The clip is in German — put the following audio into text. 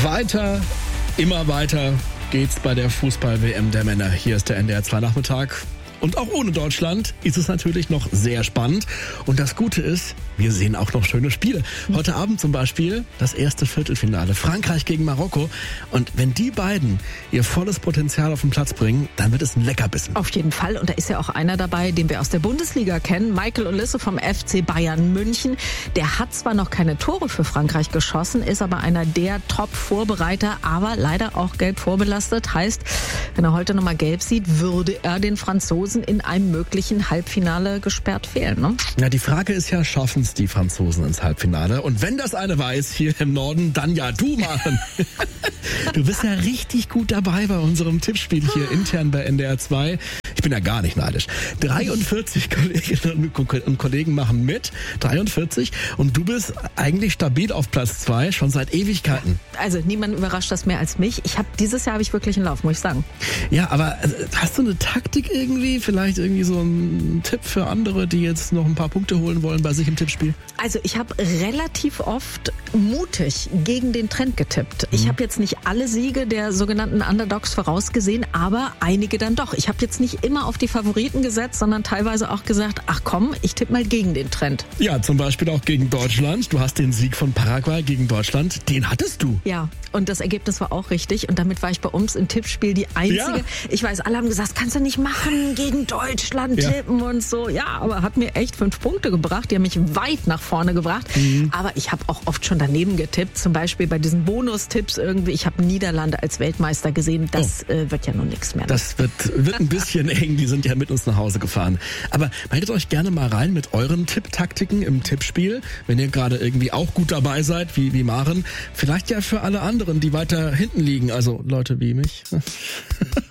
Weiter, immer weiter geht's bei der Fußball-WM der Männer. Hier ist der NDR 2 Nachmittag. Und auch ohne Deutschland ist es natürlich noch sehr spannend. Und das Gute ist, wir sehen auch noch schöne Spiele. Heute Abend zum Beispiel das erste Viertelfinale. Frankreich gegen Marokko. Und wenn die beiden ihr volles Potenzial auf den Platz bringen, dann wird es ein Leckerbissen. Auf jeden Fall. Und da ist ja auch einer dabei, den wir aus der Bundesliga kennen. Michael Olise vom FC Bayern München. Der hat zwar noch keine Tore für Frankreich geschossen, ist aber einer der Top-Vorbereiter, aber leider auch gelb vorbelastet. Heißt, wenn er heute nochmal gelb sieht, würde er den Franzosen in einem möglichen Halbfinale gesperrt fehlen. Ne? Ja, die Frage ist ja, schaffen es die Franzosen ins Halbfinale? Und wenn das eine weiß hier im Norden, dann ja du, Maren. Du bist ja richtig gut dabei bei unserem Tippspiel hier intern bei NDR 2. Ich bin ja gar nicht neidisch. 43 Kolleginnen und Kollegen machen mit. 43. Und du bist eigentlich stabil auf Platz 2, schon seit Ewigkeiten. Also niemand überrascht das mehr als mich. Dieses Jahr habe ich wirklich einen Lauf, muss ich sagen. Ja, aber hast du eine Taktik irgendwie? Vielleicht irgendwie so ein Tipp für andere, die jetzt noch ein paar Punkte holen wollen bei sich im Tippspiel? Also ich habe relativ oft mutig gegen den Trend getippt. Ich habe jetzt nicht alle Siege der sogenannten Underdogs vorausgesehen, aber einige dann doch. Ich habe jetzt nicht immer auf die Favoriten gesetzt, sondern teilweise auch gesagt, ach komm, ich tippe mal gegen den Trend. Ja, zum Beispiel auch gegen Deutschland. Du hast den Sieg von Paraguay gegen Deutschland, den hattest du. Ja, und das Ergebnis war auch richtig und damit war ich bei uns im Tippspiel die Einzige. Ja. Ich weiß, alle haben gesagt, das kannst du nicht machen, gegen Deutschland tippen und so. Ja, aber hat mir echt 5 Punkte gebracht, die haben mich weit nach vorne gebracht. Aber ich habe auch oft schon daneben getippt, zum Beispiel bei diesen Bonustipps irgendwie. Ich habe Niederlande als Weltmeister gesehen, das wird ja nun nichts mehr. Ne? Das wird ein bisschen eng, die sind ja mit uns nach Hause gefahren. Aber meldet euch gerne mal rein mit euren Tipptaktiken im Tippspiel, wenn ihr gerade irgendwie auch gut dabei seid, wie Maren. Vielleicht ja für alle anderen, die weiter hinten liegen, also Leute wie mich.